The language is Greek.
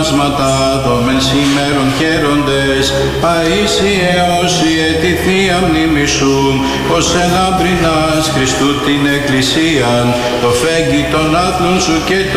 θαυμάσματα δόμεν σήμερον χαίροντες, Παΐσιε όσιε τη Θεία μνήμη σου, ως ελαμπρινάς Χριστού την Εκκλησίαν, το φέγγι των άθλων σου και